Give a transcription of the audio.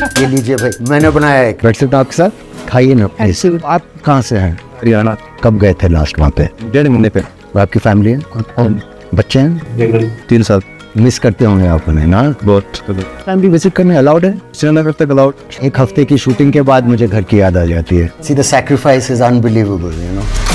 ये लीजिए भाई, मैंने बनाया है। ब्रेड आपके साथ खाइए ना। आप कहाँ से हैं? हरियाणा। कब गए थे लास्ट वहाँ पे? 1.5 महीने पे। आपकी फैमिली है, बच्चे हैं? 3 साल। मिस करते होंगे आप उन्हें ना? बहुत। फैमिली विजिट करने अलाउड है? श्रीनगर तक अलाउड। एक हफ्ते की शूटिंग के बाद मुझे घर की याद आ जाती है। See the sacrifice is unbelievable, you know.